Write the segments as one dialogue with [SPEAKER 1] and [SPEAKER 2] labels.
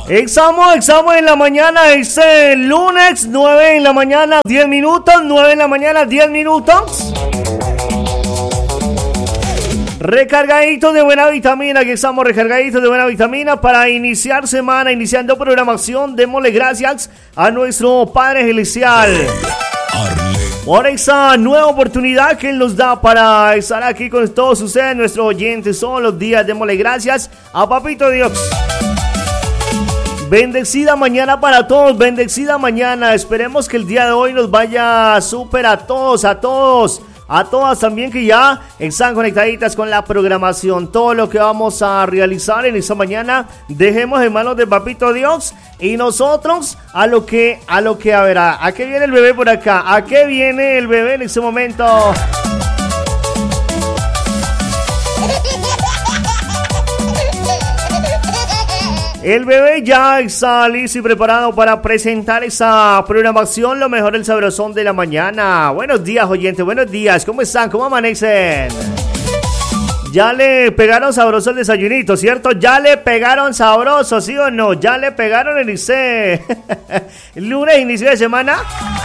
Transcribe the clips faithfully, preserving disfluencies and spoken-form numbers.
[SPEAKER 1] Estamos, estamos en la mañana, este lunes, nueve en la mañana, diez minutos, nueve en la mañana, diez minutos. Recargaditos de buena vitamina, que estamos recargaditos de buena vitamina para iniciar semana, iniciando programación. Démosle gracias a nuestro Padre Celestial por esa nueva oportunidad que Él nos da para estar aquí con todos ustedes, nuestros oyentes, todos los días. Démosle gracias a Papito Dios. Bendecida mañana para todos, bendecida mañana. Esperemos que el día de hoy nos vaya súper a todos, a todos. A todas también que ya están conectaditas con la programación. Todo lo que vamos a realizar en esta mañana, dejemos en manos de Papito Dios. Y nosotros a lo que, a lo que, a ver, ¿a, a qué viene el bebé por acá? ¿A qué viene el bebé en este momento? El bebé ya está listo y preparado para presentar esa programación, lo mejor del sabrosón de la mañana. Buenos días, oyentes, buenos días. ¿Cómo están? ¿Cómo amanecen? Ya le pegaron sabroso el desayunito, ¿cierto? Ya le pegaron sabroso, ¿sí o no? Ya le pegaron el inicio. Lunes, inicio de semana.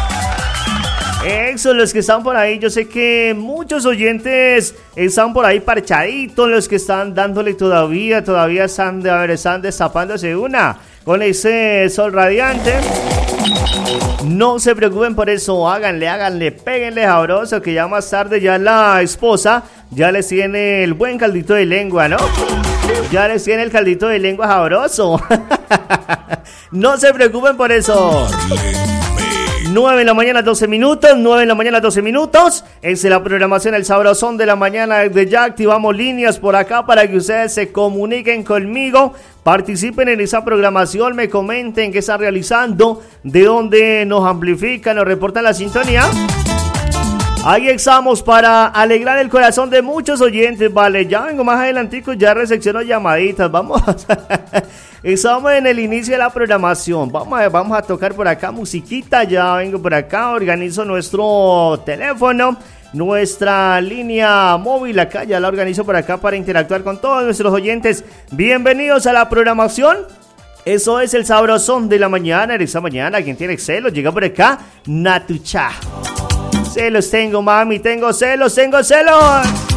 [SPEAKER 1] Eso, los que están por ahí, yo sé que muchos oyentes están por ahí parchaditos, los que están dándole todavía, todavía están, de, a ver, están destapándose una con ese sol radiante. No se preocupen por eso, háganle, háganle, péguenle sabroso, que ya más tarde ya la esposa ya les tiene el buen caldito de lengua, ¿no? Ya les tiene el caldito de lengua sabroso. No se preocupen por eso. nueve en la mañana, doce minutos, nueve en la mañana, doce minutos. Es la programación El Sabrosón de la mañana. Desde ya activamos líneas por acá para que ustedes se comuniquen conmigo, participen en esa programación, me comenten qué están realizando, de dónde nos amplifican, nos reportan la sintonía. Ahí estamos para alegrar el corazón de muchos oyentes, vale. Ya vengo más adelantico, ya recepciono llamaditas, vamos. Estamos en el inicio de la programación. Vamos a, vamos a tocar por acá musiquita. Ya vengo por acá, organizo nuestro teléfono, nuestra línea móvil acá, ya la organizo por acá para interactuar con todos nuestros oyentes. Bienvenidos a la programación. Eso es el sabrosón de la mañana. En esta mañana, quien tiene celos, llega por acá, Natucha. Celos tengo, mami, tengo celos, tengo celos.